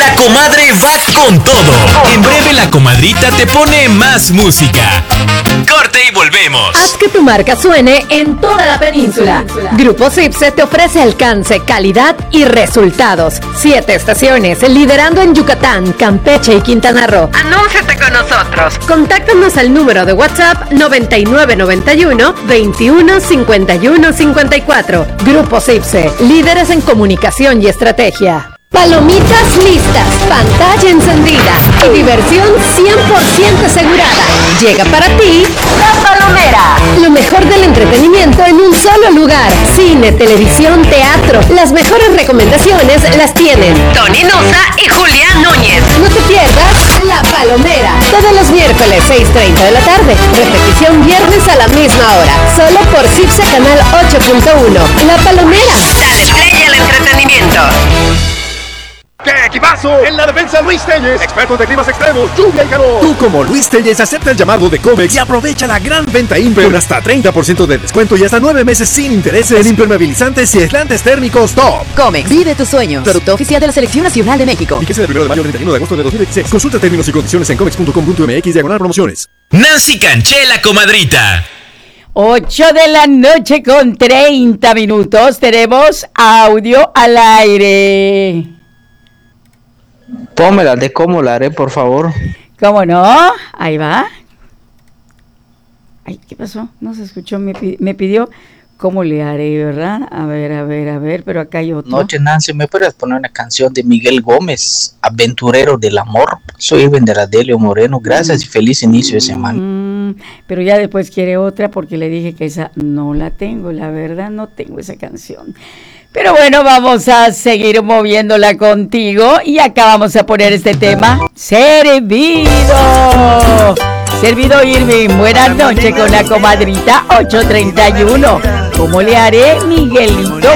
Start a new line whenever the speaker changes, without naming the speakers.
La comadre va con todo. En breve la comadrita te pone más música. Corte y volvemos.
Haz que tu marca suene en toda la península. Grupo Cipse te ofrece alcance, calidad y resultados. 7 estaciones, liderando en Yucatán, Campeche y Quintana Roo. Anúnciate con nosotros. Contáctanos al número de WhatsApp 9991 21 51 54. Grupo Cipse, líderes en comunicación y estrategia. Palomitas listas, pantalla encendida y diversión 100% asegurada. Llega para ti La Palomera. Lo mejor del entretenimiento en un solo lugar. Cine, televisión, teatro. Las mejores recomendaciones las tienen Tony Noza y Julián Núñez. No te pierdas La Palomera. Todos los miércoles 6:30 de la tarde. Repetición viernes a la misma hora. Solo por Cipse Canal 8.1. La Palomera. Dale play al entretenimiento.
¡Qué equipazo! En la defensa Luis Telles, expertos de climas extremos, lluvia y calor. Tú como Luis Telles acepta el llamado de Comex y aprovecha la gran venta Imper con hasta 30% de descuento y hasta 9 meses sin intereses en impermeabilizantes y aislantes térmicos top.
Comex, vive tus sueños. Producto oficial de la Selección Nacional de México.
Fíjese del 1 de mayo al 31 de agosto de 2016. Consulta términos y condiciones en comex.com.mx/promociones.
Nancy Canché, la comadrita.
8 de la noche con 30 minutos. Tenemos audio al aire.
Pómela de cómo la haré, por favor.
¿Cómo no? Ahí va. Ay, ¿qué pasó? No se escuchó, me pidió cómo le haré, ¿verdad? A ver, pero acá hay otro.
Noche, Nancy, ¿me puedes poner una canción de Miguel Gómez, Aventurero del Amor? Soy Irving de Radelio Moreno, gracias y feliz inicio de semana.
Pero ya después quiere otra porque le dije que esa no la tengo, la verdad no tengo esa canción. Pero bueno, vamos a seguir moviéndola contigo y acá vamos a poner este tema, Servido. Servido Irving, buenas noches con la comadrita 831. ¿Cómo le haré, Miguelito